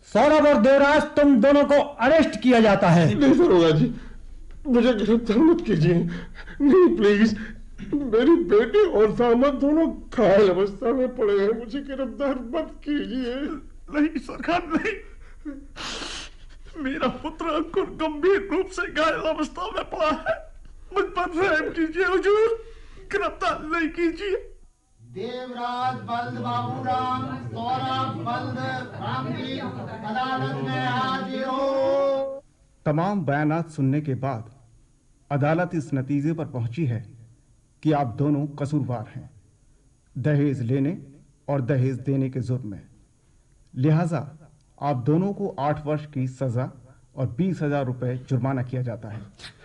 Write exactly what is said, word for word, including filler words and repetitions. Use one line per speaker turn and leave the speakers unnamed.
सौरभ और देवराज, तुम दोनों को अरेस्ट किया जाता है।
नहीं दरोगा जी, मुझे गिरफ्तार मत कीजिए, नहीं प्लीज। मेरी बेटी और दामाद दोनों घायल अवस्था में पड़े हैं, मुझे गिरफ्तार मत कीजिए।
नहीं सरकार नहीं, मेरा पुत्र अंकुर गंभीर रूप से घायल अवस्था में पड़ा है, मुझ पर रहम कीजिए हुजूर, गिरफ्तार नहीं कीजिए।
देवराज बल्द बाबूराम, सौरभ बल्द रामजी अदालत में हाजिर हो।
तमाम बयानात सुनने के बाद अदालत इस नतीजे पर पहुंची है कि आप दोनों कसूरवार हैं, दहेज लेने और दहेज देने के जुर्म में। लिहाजा आप दोनों को आठ वर्ष की सजा और बीस हजार रुपए जुर्माना किया जाता है।